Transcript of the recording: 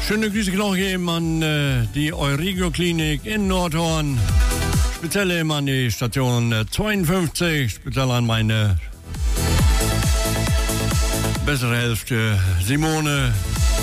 Schöne Grüße noch eben an die Eurigo-Klinik in Nordhorn. Speziell eben an die Station 52. Speziell an meine bessere Hälfte Simone.